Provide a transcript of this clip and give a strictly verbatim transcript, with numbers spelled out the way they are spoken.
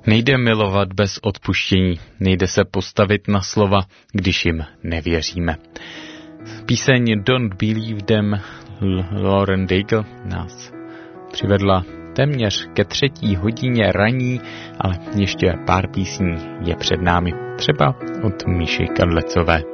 Nejde milovat bez odpuštění, nejde se postavit na slova, když jim nevěříme. Píseň Don't Believe Them Lauren Daigle nás přivedla téměř ke třetí hodině raní, ale ještě pár písní je před námi, třeba od Míši Kadlecové.